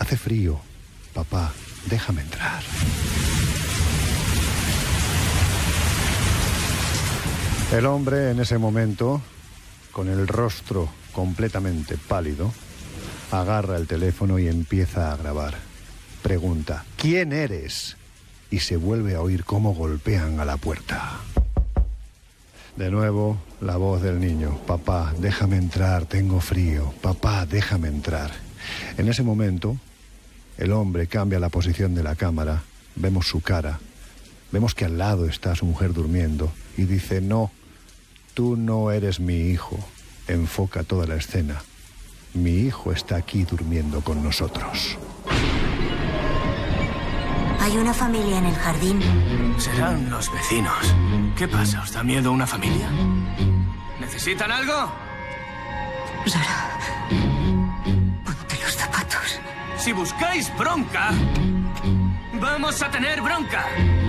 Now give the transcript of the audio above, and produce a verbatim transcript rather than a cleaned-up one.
Hace frío. Papá, déjame entrar. El hombre en ese momento, con el rostro completamente pálido, agarra el teléfono y empieza a grabar. Pregunta, ¿quién eres? Y se vuelve a oír cómo golpean a la puerta. De nuevo, la voz del niño. Papá, déjame entrar, tengo frío. Papá, déjame entrar. En ese momento, el hombre cambia la posición de la cámara. Vemos su cara. Vemos que al lado está su mujer durmiendo. Y dice, no, tú no eres mi hijo. Enfoca toda la escena. Mi hijo está aquí durmiendo con nosotros. Hay una familia en el jardín. Serán los vecinos. ¿Qué pasa? ¿Os da miedo una familia? ¿Necesitan algo? Sara, ponte los zapatos. Si buscáis bronca, vamos a tener bronca.